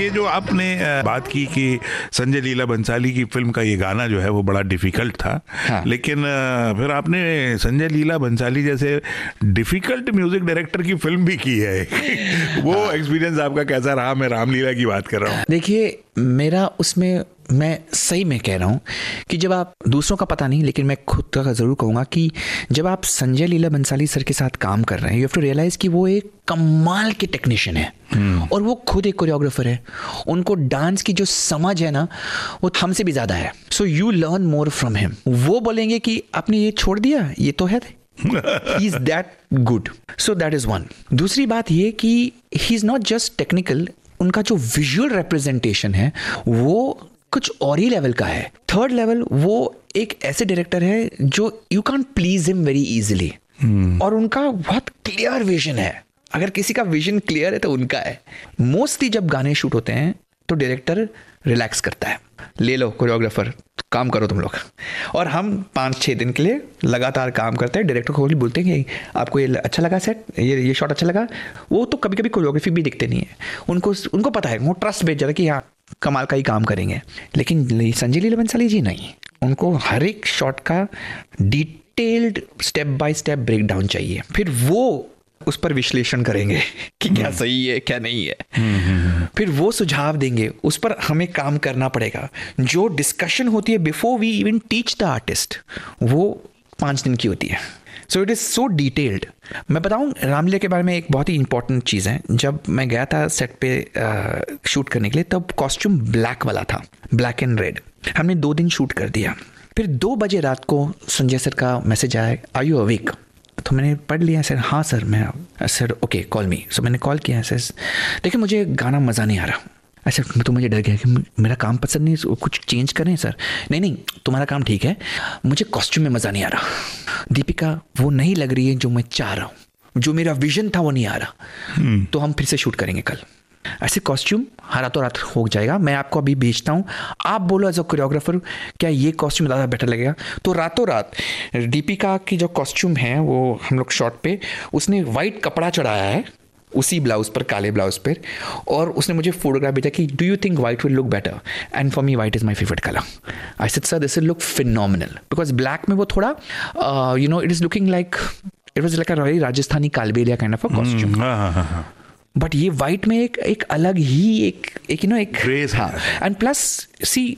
ये जो आपने बात की कि संजय लीला बंसाली की फिल्म का ये गाना जो है वो बड़ा डिफिकल्ट था, हाँ। लेकिन फिर आपने संजय लीला बंसाली जैसे डिफिकल्ट म्यूजिक डायरेक्टर की फिल्म भी की है। वो एक्सपीरियंस आपका कैसा रहा? मैं रामलीला की बात कर रहा हूँ। देखिए, मेरा उसमें, मैं सही में कह रहा हूँ कि जब आप, दूसरों का पता नहीं लेकिन मैं खुद का ज़रूर कहूँगा कि जब आप संजय लीला बंसाली सर के साथ काम कर रहे हैं, यू हैव टू रियलाइज़ कि वो एक कमाल के टेक्नीशियन है और वो खुद एक कोरियोग्राफर है। उनको डांस की जो समझ है ना, वो हमसे भी ज़्यादा है। So you learn more from him. वो बोलेंगे कि आपने ये छोड़ दिया, ये तो है, he is that good. So that is one. दूसरी बात ये कि he is not just technical, उनका जो विजुअल रिप्रेजेंटेशन है वो कुछ और ही लेवल का है। थर्ड लेवल, वो एक ऐसे डायरेक्टर है जो you can't please him very easily, और उनका बहुत क्लियर विजन है। अगर किसी का विजन क्लियर है तो उनका है। मोस्टली जब गाने शूट होते हैं तो डायरेक्टर रिलैक्स करता है, ले लो कोरियोग्राफर, काम करो तुम लोग, और हम 5-6 दिन के लिए लगातार काम करते हैं। डायरेक्टर को बोलते हैं कि आपको ये अच्छा लगा सेट, ये शॉट अच्छा लगा। वो तो कभी कभी कोरियोग्राफी भी दिखते नहीं है, उनको पता है, वो ट्रस्ट भेज जाता है कि हाँ कमाल का ही काम करेंगे। लेकिन संजय लीला बंसाली जी नहीं, उनको हर एक शॉट का detailed step by step break down चाहिए, फिर वो उस पर विश्लेषण करेंगे कि क्या सही है क्या नहीं है, फिर वो सुझाव देंगे, उस पर हमें काम करना पड़ेगा। जो डिस्कशन होती है before we even teach the artist, वो 5 दिन की होती है। So it is so detailed. मैं बताऊं, रामलीला के बारे में एक बहुत ही इंपॉर्टेंट चीज़ है। जब मैं गया था सेट पे शूट करने के लिए, तब कॉस्ट्यूम ब्लैक वाला था, ब्लैक एंड रेड। हमने 2 दिन शूट कर दिया। फिर 2 बजे रात को संजय सर का मैसेज आया, आर यू अवेक? तो मैंने पढ़ लिया, सर हाँ सर मैं, सर ओके कॉल मी। सो मैंने कॉल किया, सर देखिए मुझे गाना मज़ा नहीं आ रहा। अच्छा, तो मुझे डर गया कि मेरा काम पसंद नहीं, कुछ चेंज करें सर? नहीं तुम्हारा काम ठीक है, मुझे कॉस्ट्यूम में मज़ा नहीं आ रहा। दीपिका वो नहीं लग रही है जो मैं चाह रहा हूँ, जो मेरा विजन था वो नहीं आ रहा। तो हम फिर से शूट करेंगे कल। ऐसे कॉस्ट्यूम रातों रात हो जाएगा। मैं आपको अभी भेजता हूँ, आप बोलो एज अ कोरियोग्राफर क्या ये कॉस्ट्यूम ज़्यादा बेटर लगेगा। तो रातों रात दीपिका की जो कॉस्ट्यूम है, वो हम लोग शॉट पे, उसने वाइट कपड़ा चढ़ाया है उसी ब्लाउज पर, काले ब्लाउज पर, और उसने मुझे फोटोग्राफ भेजा कि do you think white will look better? And for me white is my favourite colour. I said sir this will look phenomenal, because black में वो थोड़ा it is looking like, it was like a very Rajasthani Kalbelia kind of a costume. But ये white में एक अलग ही एक grace. हाँ, and plus C